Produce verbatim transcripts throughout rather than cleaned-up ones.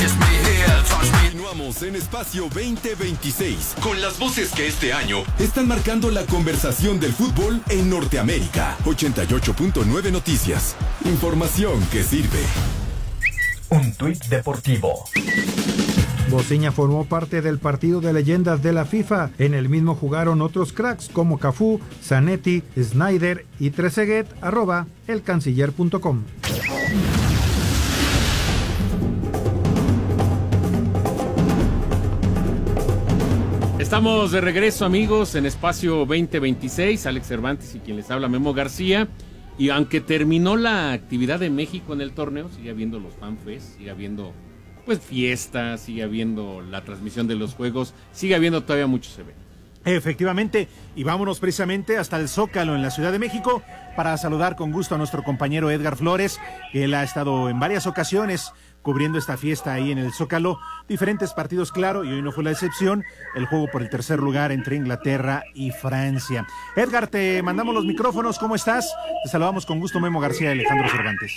Continuamos en Espacio veinte veintiséis con las voces que este año están marcando la conversación del fútbol en Norteamérica. ochenta y ocho punto nueve Noticias. Información que sirve. Un tuit deportivo. Bociña formó parte del partido de leyendas de la FIFA. En el mismo jugaron otros cracks como Cafú, Zanetti, Snyder y Trezeguet, arroba elcanciller punto com. Estamos de regreso, amigos, en Espacio veinte veintiséis. Alex Cervantes y quien les habla, Memo García. Y aunque terminó la actividad de México en el torneo, sigue habiendo los fanfests, sigue habiendo pues fiestas, sigue habiendo la transmisión de los juegos, sigue habiendo todavía muchos eventos. Efectivamente, y vámonos precisamente hasta el Zócalo en la Ciudad de México para saludar con gusto a nuestro compañero Edgar Flores, que él ha estado en varias ocasiones cubriendo esta fiesta ahí en el Zócalo, diferentes partidos, claro, y hoy no fue la excepción, el juego por el tercer lugar entre Inglaterra y Francia. Edgar, te mandamos los micrófonos, ¿cómo estás? Te saludamos con gusto, Memo García y Alejandro Cervantes.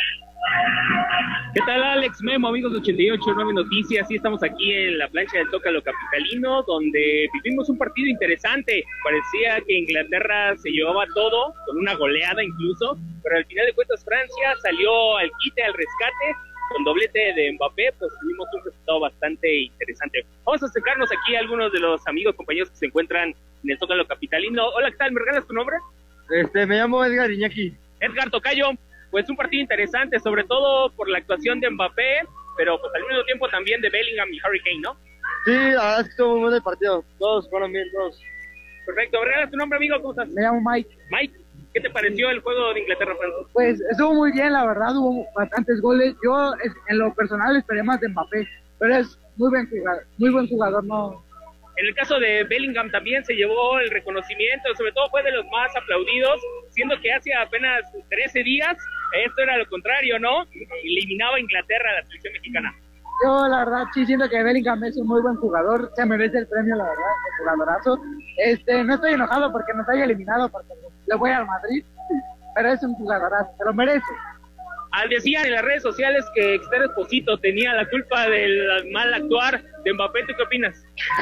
¿Qué tal, Alex, Memo, amigos de ochenta y ocho punto nueve Noticias? Sí, estamos aquí en la plancha del Zócalo capitalino, donde vivimos un partido interesante. Parecía que Inglaterra se llevaba todo, con una goleada incluso, pero al final de cuentas Francia salió al quite, al rescate, con doblete de Mbappé, pues tuvimos un resultado bastante interesante. Vamos a acercarnos aquí a algunos de los amigos, compañeros que se encuentran en el Zócalo capitalino. Hola, ¿qué tal? ¿Me regalas tu nombre? Este, me llamo Edgar Iñaki. Edgar Tocayo. Pues un partido interesante, sobre todo por la actuación de Mbappé, pero pues al mismo tiempo también de Bellingham y Harry Kane, ¿no? Sí, la verdad es que estuvo muy bueno el partido. Todos fueron bien, todos. Perfecto. ¿Me regalas tu nombre, amigo? ¿Cómo estás? Me llamo Mike. Mike, ¿qué te pareció el juego de Inglaterra-Francia? Pues estuvo muy bien, la verdad, hubo bastantes goles. Yo, en lo personal, esperé más de Mbappé, pero es muy buen jugador, muy buen jugador, ¿no? En el caso de Bellingham también se llevó el reconocimiento, sobre todo fue de los más aplaudidos, siendo que hace apenas trece días esto era lo contrario, ¿no? Eliminaba a Inglaterra a la selección mexicana. Yo, la verdad, sí siento que Bellingham es un muy buen jugador, se merece el premio, la verdad, el jugadorazo. Este, no estoy enojado porque nos haya eliminado, porque le voy al Madrid, pero es un jugadorazo, se lo merece. Al decían en las redes sociales que Esther Esposito tenía la culpa del mal actuar de Mbappé, ¿tú qué opinas?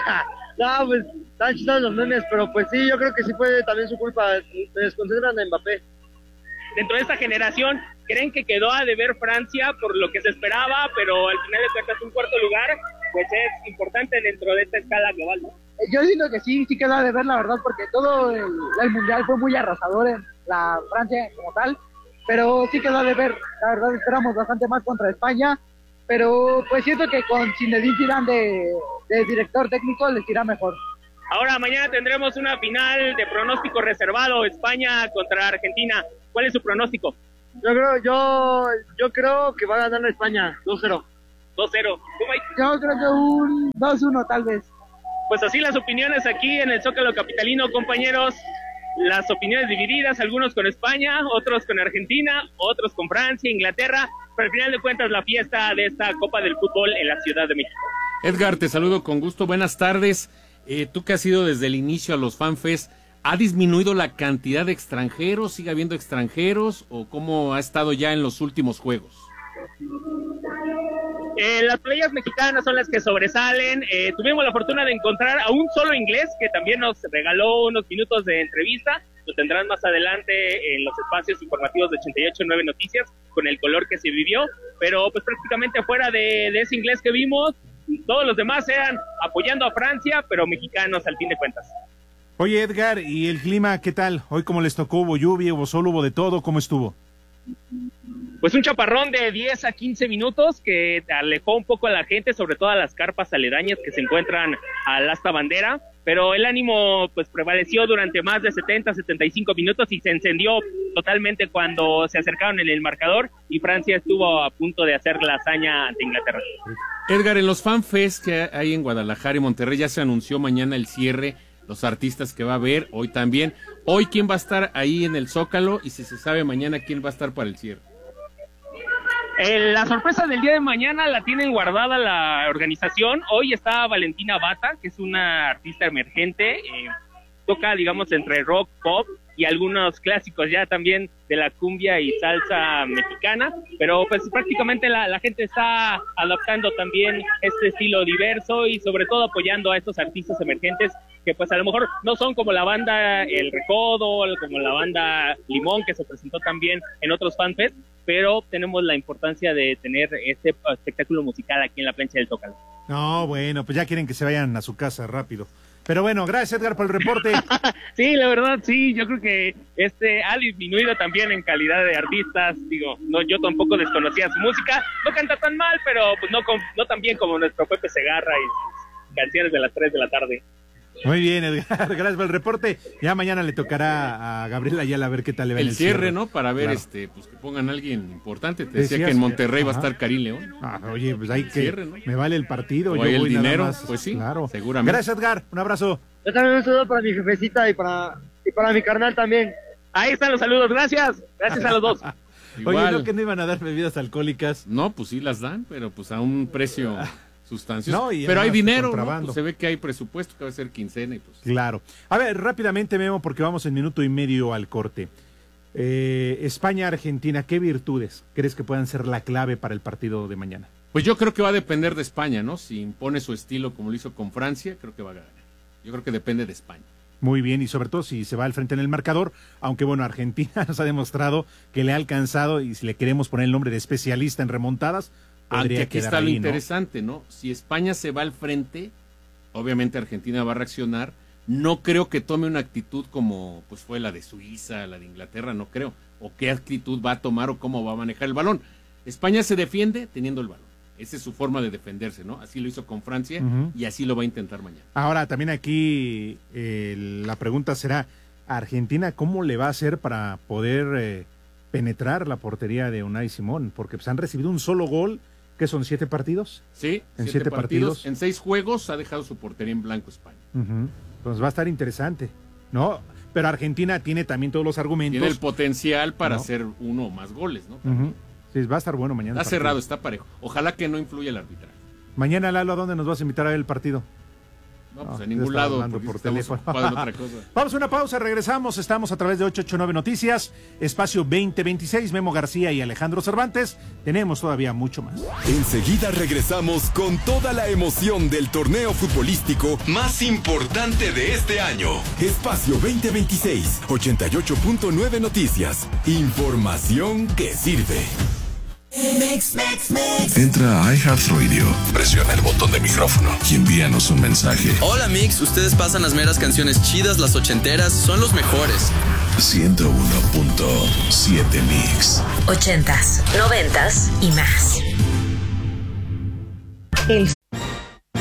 No, pues están chistosos los memes, pero pues sí, yo creo que sí fue también su culpa, se desconcentran en Mbappé. Dentro de esta generación, ¿creen que quedó a deber Francia por lo que se esperaba, pero al final de cuentas un cuarto lugar, pues es importante dentro de esta escala global, ¿no? Yo siento que sí, sí quedó a deber, la verdad, porque todo el, el Mundial fue muy arrasador en la Francia como tal, pero sí quedó a deber, la verdad esperamos bastante más contra España, pero pues siento que con Zinedine Zidane de, de director técnico les irá mejor. Ahora mañana tendremos una final de pronóstico reservado, España contra Argentina. ¿Cuál es su pronóstico? Yo creo, yo, yo creo que va a ganar España, dos cero. dos cero. Yo creo que un dos uno tal vez. Pues así las opiniones aquí en el Zócalo capitalino, compañeros. Las opiniones divididas, algunos con España, otros con Argentina, otros con Francia, Inglaterra, pero al final de cuentas la fiesta de esta Copa del Fútbol en la Ciudad de México. Edgar, te saludo con gusto, buenas tardes. Eh, tú que has ido desde el inicio a los FanFest, ¿ha disminuido la cantidad de extranjeros? ¿Sigue habiendo extranjeros? ¿O cómo ha estado ya en los últimos juegos? Eh, las playas mexicanas son las que sobresalen. Eh, tuvimos la fortuna de encontrar a un solo inglés que también nos regaló unos minutos de entrevista. Lo tendrán más adelante en los espacios informativos de ochenta y ocho punto nueve Noticias con el color que se vivió. Pero pues prácticamente fuera de, de ese inglés que vimos, todos los demás eran apoyando a Francia, pero mexicanos al fin de cuentas. Oye, Edgar, ¿y el clima qué tal? Hoy cómo les tocó, hubo lluvia, hubo sol, hubo de todo, ¿cómo estuvo? Pues un chaparrón de diez a quince minutos que alejó un poco a la gente, sobre todo a las carpas aledañas que se encuentran al asta bandera, pero el ánimo pues prevaleció durante más de setenta, setenta y cinco minutos y se encendió totalmente cuando se acercaron en el marcador y Francia estuvo a punto de hacer la hazaña ante Inglaterra. Edgar, en los FanFest que hay en Guadalajara y Monterrey ya se anunció mañana el cierre, los artistas que va a haber, hoy también. Hoy quién va a estar ahí en el Zócalo y si se sabe mañana quién va a estar para el cierre. Eh, la sorpresa del día de mañana la tienen guardada la organización. Hoy está Valentina Bata, que es una artista emergente, eh, toca digamos entre rock, pop, y algunos clásicos ya también de la cumbia y salsa mexicana, pero pues prácticamente la, la gente está adaptando también este estilo diverso y sobre todo apoyando a estos artistas emergentes que pues a lo mejor no son como la banda El Recodo, como la banda Limón, que se presentó también en otros fanfest, pero tenemos la importancia de tener este espectáculo musical aquí en la plancha del Zócalo. No, bueno, pues ya quieren que se vayan a su casa rápido. Pero bueno, gracias Edgar por el reporte. Sí, la verdad, sí, yo creo que este ha disminuido también en calidad de artistas. Digo, no, yo tampoco desconocía su música, no canta tan mal, pero pues no, no tan bien como nuestro Pepe Segarra y sus canciones de las tres de la tarde. Muy bien, Edgar, gracias por el reporte. Ya mañana le tocará a Gabriel Ayala a ver qué tal le va el, el cierre, cierre, ¿no? Para ver, claro. este, pues que pongan a alguien importante. Te Decías decía que en Monterrey que, va a ajá. estar Karim León. Ah, oye, pues ahí El que cierre, ¿no? me vale el partido. O yo el voy nada dinero, más. pues sí, claro. seguramente. Gracias, Edgar, un abrazo. Yo también un saludo para mi jefecita y para, y para mi carnal también. Ahí están los saludos, gracias. Gracias a los dos. Oye, Igual. ¿no que no iban a dar bebidas alcohólicas? No, pues sí las dan, pero pues a un precio sustancioso. No, y pero hay además dinero, ¿no? contrabando. Pues se ve que hay presupuesto, que va a ser quincena y pues... Claro. A ver, rápidamente, Memo, porque vamos en minuto y medio al corte. Eh, España-Argentina, ¿qué virtudes crees que puedan ser la clave para el partido de mañana? Pues yo creo que va a depender de España, ¿no? Si impone su estilo como lo hizo con Francia, creo que va a ganar. Yo creo que depende de España. Muy bien, y sobre todo si se va al frente en el marcador, aunque bueno, Argentina nos ha demostrado que le ha alcanzado, y si le queremos poner el nombre de especialista en remontadas, Aunque podría aquí quedar está lo ahí, ¿no? interesante, ¿no? Si España se va al frente, obviamente Argentina va a reaccionar. No creo que tome una actitud como pues fue la de Suiza, la de Inglaterra, no creo. O qué actitud va a tomar o cómo va a manejar el balón. España se defiende teniendo el balón. Esa es su forma de defenderse, ¿no? Así lo hizo con Francia Ujú. y así lo va a intentar mañana. Ahora, también aquí eh, la pregunta será, ¿Argentina cómo le va a hacer para poder eh, penetrar la portería de Unai Simón? Porque pues, han recibido un solo gol, ¿qué son, siete partidos? Sí, En siete, siete partidos. partidos. En seis juegos ha dejado su portería en blanco España. Ujú. Pues va a estar interesante, ¿no? Pero Argentina tiene también todos los argumentos. Tiene el potencial para ¿no? hacer uno o más goles, ¿no? Ujú. Sí, va a estar bueno mañana. Está el partido. cerrado, está parejo. Ojalá que no influya el arbitraje. Mañana, Lalo, ¿a dónde nos vas a invitar a ver el partido? No, pues No, a ningún ya estaba lado, hablando porque por estamos teléfono. ocupados en otra cosa. Vamos a una pausa, regresamos. Estamos a través de ocho ocho nueve Noticias, espacio veinte veintiséis. Memo García y Alejandro Cervantes. Tenemos todavía mucho más. Enseguida regresamos con toda la emoción del torneo futbolístico más importante de este año. Espacio veinte veintiséis, ochenta y ocho punto nueve Noticias. Información que sirve. Entra a iHeartRadio, presiona el botón de micrófono y envíanos un mensaje. Hola Mix, ustedes pasan las meras canciones chidas, las ochenteras, son los mejores. ciento uno punto siete Mix. Ochentas, noventas y más. El